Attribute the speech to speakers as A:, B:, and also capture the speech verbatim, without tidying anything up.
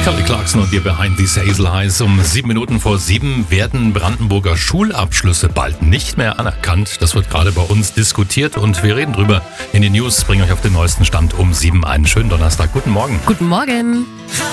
A: Kelly Clarkson und ihr Behind These Hazel Eyes. Um sieben Minuten vor sieben werden Brandenburger Schulabschlüsse bald nicht mehr anerkannt. Das wird gerade bei uns diskutiert und wir reden drüber in den News. Bringen euch auf den neuesten Stand um sieben. Einen schönen Donnerstag. Guten Morgen.
B: Guten Morgen.